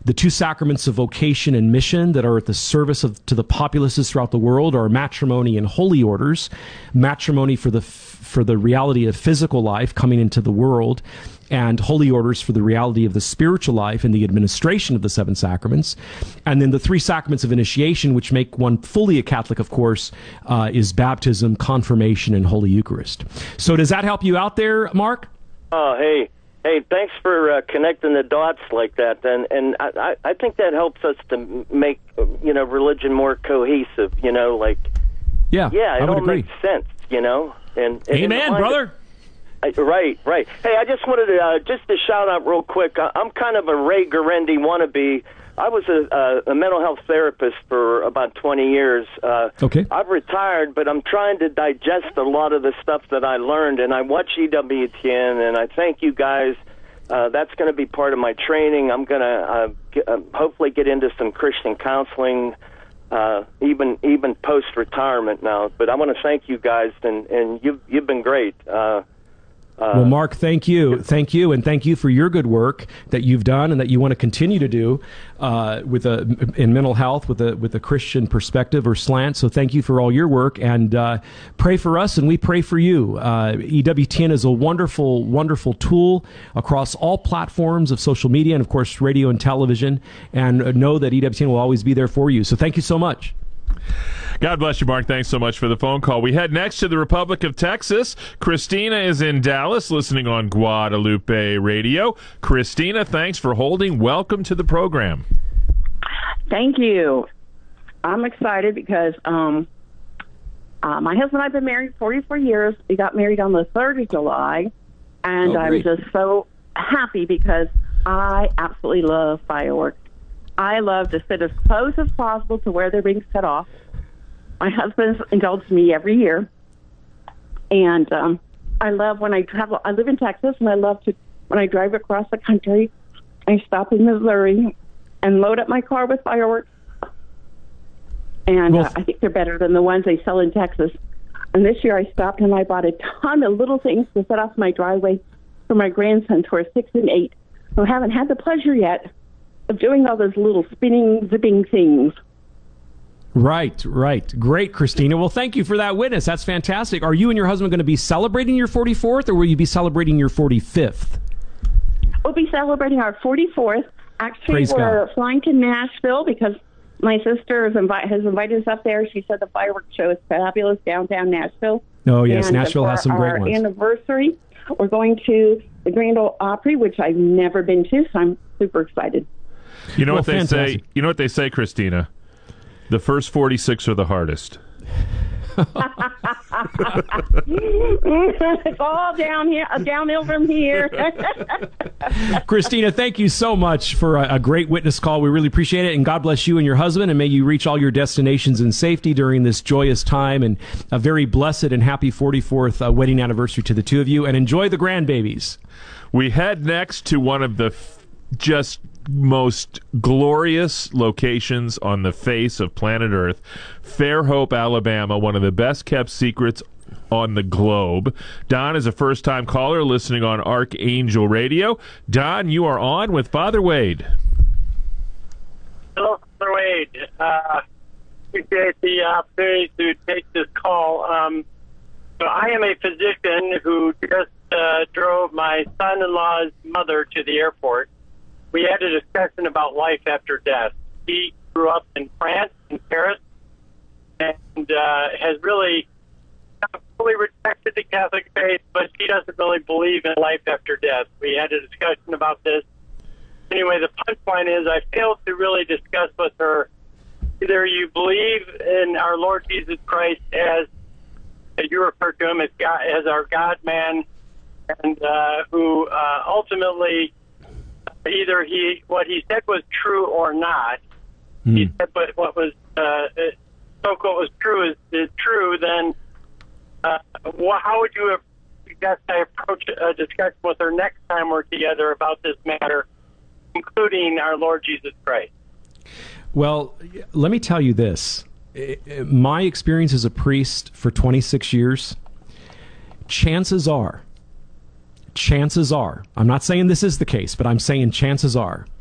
The two sacraments of vocation and mission that are at the service to the populaces throughout the world are matrimony and holy orders. Matrimony for the reality of physical life coming into the world, and holy orders for the reality of the spiritual life and the administration of the seven sacraments. And then the three sacraments of initiation, which make one fully a Catholic, of course, is baptism, confirmation, and Holy Eucharist. So does that help you out there, Mark? Oh, hey, thanks for connecting the dots like that. And I think that helps us to make, religion more cohesive, Yeah, it all makes sense, And Amen, brother. Right. Hey, I just wanted to just to shout out real quick. I'm kind of a Ray Guarendi wannabe. I was a mental health therapist for about 20 years. Okay. I've retired, but I'm trying to digest a lot of the stuff that I learned, and I watch EWTN, and I thank you guys. That's going to be part of my training. I'm going to hopefully get into some Christian counseling, even post-retirement now. But I want to thank you guys, and you've been great. Well, Mark, thank you, and thank you for your good work that you've done and that you want to continue to do in mental health with a Christian perspective or slant. So thank you for all your work, and pray for us, and we pray for you. EWTN is a wonderful, wonderful tool across all platforms of social media and, of course, radio and television. And know that EWTN will always be there for you. So thank you so much. God bless you, Mark. Thanks so much for the phone call. We head next to the Republic of Texas. Christina is in Dallas, listening on Guadalupe Radio. Christina, thanks for holding. Welcome to the program. Thank you. I'm excited because my husband and I have been married 44 years. We got married on the 3rd of July, and I'm just so happy because I absolutely love fireworks. I love to sit as close as possible to where they're being set off. My husband indulges me every year, and I love when I travel. I live in Texas, and I love to, when I drive across the country, I stop in Missouri and load up my car with fireworks, and I think they're better than the ones they sell in Texas. And this year I stopped, and I bought a ton of little things to set off my driveway for my grandsons who are 6 and 8, who haven't had the pleasure yet of doing all those little spinning, zipping things. Right. Great, Christina. Well, thank you for that witness. That's fantastic. Are you and your husband going to be celebrating your 44th, or will you be celebrating your 45th? We'll be celebrating our 44th. Actually, Praise we're God. flying to Nashville because my sister has invited us up there. She said the fireworks show is fabulous downtown Nashville. Oh, yes. And Nashville has some great ones. For our anniversary, we're going to the Grand Ole Opry, which I've never been to, so I'm super excited. You know what they fantastic. say? You know what they say, Christina? The first 46 are the hardest. It's all downhill from here. Christina, thank you so much for a great witness call. We really appreciate it, and God bless you and your husband, and may you reach all your destinations in safety during this joyous time, and a very blessed and happy 44th wedding anniversary to the two of you, and enjoy the grandbabies. We head next to one of the just most glorious locations on the face of planet Earth, Fairhope, Alabama, one of the best kept secrets on the globe. Don is a first-time caller listening on Archangel Radio. Don, you are on with Father Wade. Hello, Father Wade. Appreciate the opportunity to take this call. So I am a physician who just drove my son-in-law's mother to the airport. We had a discussion about life after death. He grew up in France, in Paris, and has really fully rejected the Catholic faith, but he doesn't really believe in life after death. We had a discussion about this. Anyway, the punchline is I failed to really discuss with her either you believe in our Lord Jesus Christ as you refer to him as God, as our God-man, and who ultimately either what he said was true or not. He said, but what was so-called was true is true. Then, how would you suggest I approach a discussion with her next time we're together about this matter, including our Lord Jesus Christ? Well, let me tell you this. My experience as a priest for 26 years, chances are, I'm not saying this is the case, but I'm saying chances are,